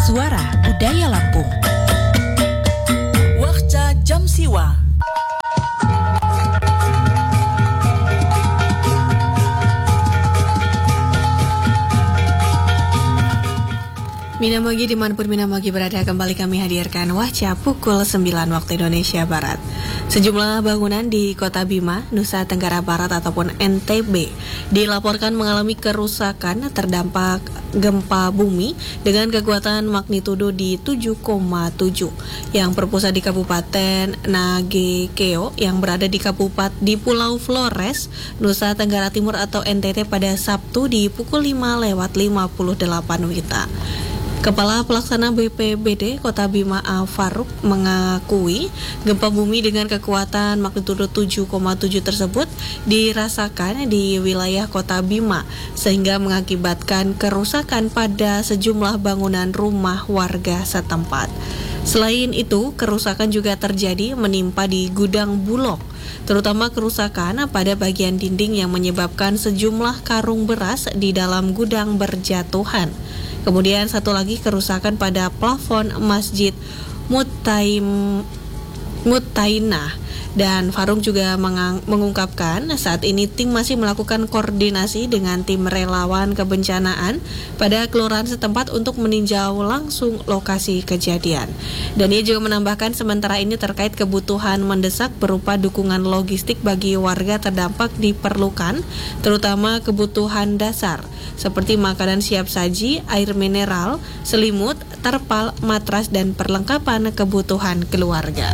Suara Budaya Lampung. Warca Jam Siwa. Minamagi dimanapun Minamagi berada, kembali kami hadirkan Warca pukul 9 waktu Indonesia Barat. Sejumlah bangunan di Kota Bima, Nusa Tenggara Barat ataupun NTB dilaporkan mengalami kerusakan terdampak gempa bumi dengan kekuatan magnitudo di 7,7 yang berpusat di Kabupaten Nagekeo yang berada di Pulau Flores, Nusa Tenggara Timur atau NTT pada Sabtu di pukul 5:58 WITA. Kepala Pelaksana BPBD Kota Bima A. Faruk mengakui gempa bumi dengan kekuatan magnitudo 7,7 tersebut dirasakan di wilayah Kota Bima sehingga mengakibatkan kerusakan pada sejumlah bangunan rumah warga setempat. Selain itu, kerusakan juga terjadi menimpa di gudang Bulog, terutama kerusakan pada bagian dinding yang menyebabkan sejumlah karung beras di dalam gudang berjatuhan. Kemudian satu lagi kerusakan pada plafon Masjid Mutainah. Dan Faruk juga mengungkapkan saat ini tim masih melakukan koordinasi dengan tim relawan kebencanaan pada kelurahan setempat untuk meninjau langsung lokasi kejadian. Dan ia juga menambahkan sementara ini terkait kebutuhan mendesak berupa dukungan logistik bagi warga terdampak diperlukan, terutama kebutuhan dasar seperti makanan siap saji, air mineral, selimut, terpal, matras, dan perlengkapan kebutuhan keluarga.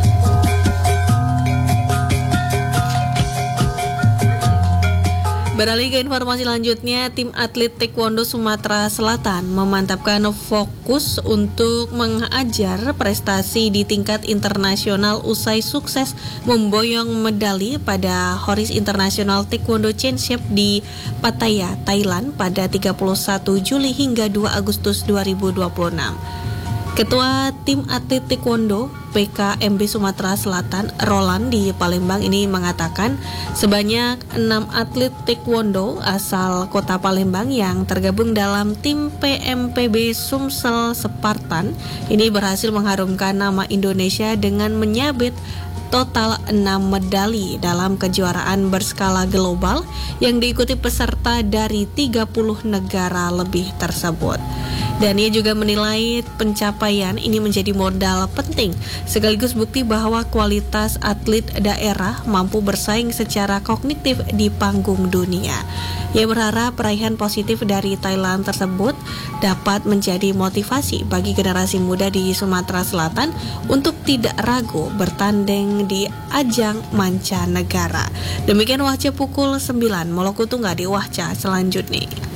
Beralih ke informasi selanjutnya, tim atlet Taekwondo Sumatera Selatan memantapkan fokus untuk mengajar prestasi di tingkat internasional usai sukses memboyong medali pada Horis International Taekwondo Championship di Pattaya, Thailand pada 31 Juli hingga 2 Agustus 2026. Ketua Tim Atlet Taekwondo PKMB Sumatera Selatan Roland di Palembang ini mengatakan sebanyak 6 atlet Taekwondo asal kota Palembang yang tergabung dalam tim PMPB Sumsel Spartan ini berhasil mengharumkan nama Indonesia dengan menyabet total 6 medali dalam kejuaraan berskala global yang diikuti peserta dari 30 negara lebih tersebut. Dan ia juga menilai pencapaian ini menjadi modal penting sekaligus bukti bahwa kualitas atlet daerah mampu bersaing secara kognitif di panggung dunia. Ia berharap peraihan positif dari Thailand tersebut dapat menjadi motivasi bagi generasi muda di Sumatera Selatan untuk tidak ragu bertanding di ajang mancanegara. Demikian Warca pukul 9, Moloku Tunggal di Warca selanjutnya.